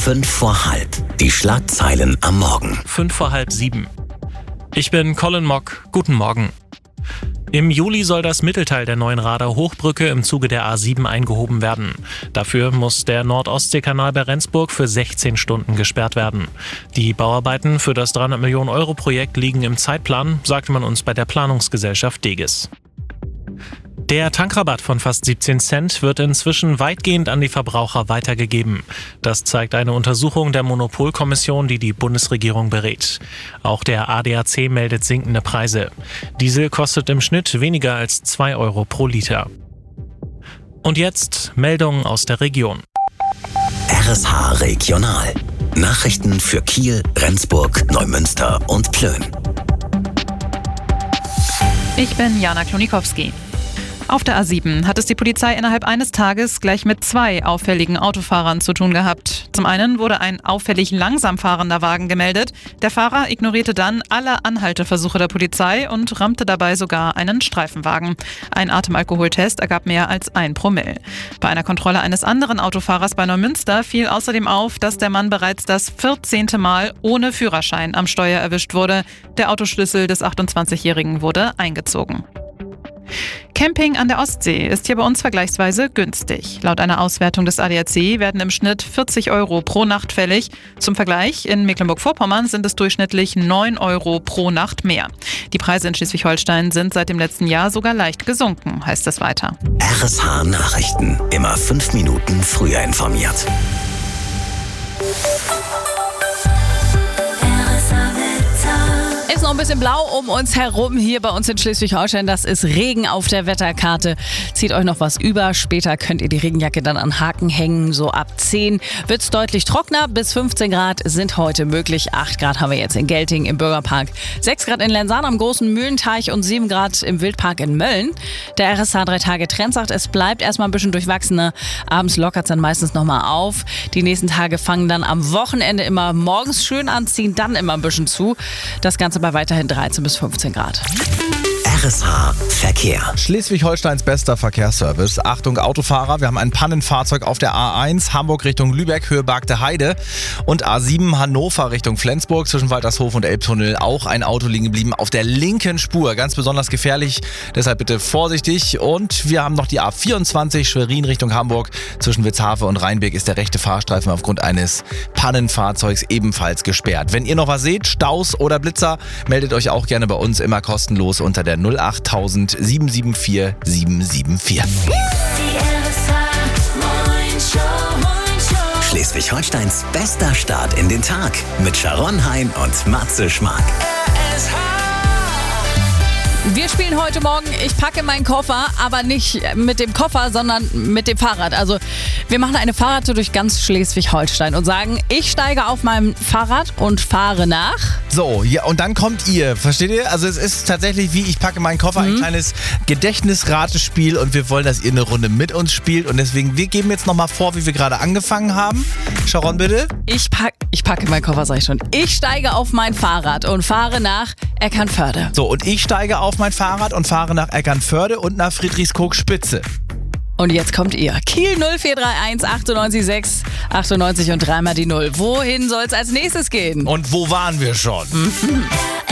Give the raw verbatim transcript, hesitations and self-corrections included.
Fünf vor halb. Die Schlagzeilen am Morgen. Fünf vor halb sieben. Ich bin Colin Mock. Guten Morgen. Im Juli soll das Mittelteil der neuen Rader Hochbrücke im Zuge der A sieben eingehoben werden. Dafür muss der Nord-Ostsee-Kanal bei Rendsburg für sechzehn Stunden gesperrt werden. Die Bauarbeiten für das dreihundert Millionen Euro Projekt liegen im Zeitplan, sagte man uns bei der Planungsgesellschaft Degis. Der Tankrabatt von fast siebzehn Cent wird inzwischen weitgehend an die Verbraucher weitergegeben. Das zeigt eine Untersuchung der Monopolkommission, die die Bundesregierung berät. Auch der A D A C meldet sinkende Preise. Diesel kostet im Schnitt weniger als zwei Euro pro Liter. Und jetzt Meldungen aus der Region. R S H Regional. Nachrichten für Kiel, Rendsburg, Neumünster und Plön. Ich bin Jana Klonikowski. Auf der A sieben hat es die Polizei innerhalb eines Tages gleich mit zwei auffälligen Autofahrern zu tun gehabt. Zum einen wurde ein auffällig langsam fahrender Wagen gemeldet. Der Fahrer ignorierte dann alle Anhalteversuche der Polizei und rammte dabei sogar einen Streifenwagen. Ein Atemalkoholtest ergab mehr als ein Promille. Bei einer Kontrolle eines anderen Autofahrers bei Neumünster fiel außerdem auf, dass der Mann bereits das vierzehnte Mal ohne Führerschein am Steuer erwischt wurde. Der Autoschlüssel des achtundzwanzigjährigen wurde eingezogen. Camping an der Ostsee ist hier bei uns vergleichsweise günstig. Laut einer Auswertung des A D A C werden im Schnitt vierzig Euro pro Nacht fällig. Zum Vergleich, in Mecklenburg-Vorpommern sind es durchschnittlich neun Euro pro Nacht mehr. Die Preise in Schleswig-Holstein sind seit dem letzten Jahr sogar leicht gesunken, heißt es weiter. R S H Nachrichten. Immer fünf Minuten früher informiert. Ist noch ein bisschen blau um uns herum hier bei uns in Schleswig-Holstein. Das ist Regen auf der Wetterkarte. Zieht euch noch was über. Später könnt ihr die Regenjacke dann an Haken hängen. So ab zehn wird es deutlich trockener. Bis fünfzehn Grad sind heute möglich. acht Grad haben wir jetzt in Gelting im Bürgerpark. sechs Grad in Lensahn am großen Mühlenteich und sieben Grad im Wildpark in Mölln. Der R S H drei Tage Trend sagt, es bleibt erstmal ein bisschen durchwachsener. Abends lockert es dann meistens nochmal auf. Die nächsten Tage fangen dann am Wochenende immer morgens schön an, ziehen dann immer ein bisschen zu. Das Ganze bei weiterhin dreizehn bis fünfzehn Grad. R S H Verkehr. Schleswig-Holsteins bester Verkehrsservice. Achtung Autofahrer, wir haben ein Pannenfahrzeug auf der A eins, Hamburg Richtung Lübeck, Höhe Bargte Heide und A sieben Hannover Richtung Flensburg, zwischen Waltershof und Elbtunnel auch ein Auto liegen geblieben auf der linken Spur. Ganz besonders gefährlich, deshalb bitte vorsichtig. Und wir haben noch die A vierundzwanzig Schwerin Richtung Hamburg, zwischen Witzhafe und Rheinbeck ist der rechte Fahrstreifen aufgrund eines Pannenfahrzeugs ebenfalls gesperrt. Wenn ihr noch was seht, Staus oder Blitzer, meldet euch auch gerne bei uns, immer kostenlos unter der null acht tausend sieben sieben vier sieben sieben vier. Schleswig-Holsteins bester Start in den Tag mit Sharon Hein und Matze Schmark. Wir spielen heute Morgen, ich packe meinen Koffer, aber nicht mit dem Koffer, sondern mit dem Fahrrad. Also wir machen eine Fahrradtour durch ganz Schleswig-Holstein und sagen, ich steige auf meinem Fahrrad und fahre nach. So, ja, und dann kommt ihr, versteht ihr? Also es ist tatsächlich wie, ich packe meinen Koffer, mhm. ein kleines Gedächtnisratespiel und wir wollen, dass ihr eine Runde mit uns spielt und deswegen, wir geben jetzt nochmal vor, wie wir gerade angefangen haben. Sharon, bitte. Ich, pack, ich packe meinen Koffer, sag ich schon. Ich steige auf mein Fahrrad und fahre nach Eckernförde. So, und ich steige auf mein Fahrrad und fahre nach Eckernförde und nach Friedrichskoog-Spitze. Und jetzt kommt ihr. Kiel null vier drei eins achtundneunzig sechs achtundneunzig und dreimal die null. Wohin soll es als nächstes gehen? Und wo waren wir schon?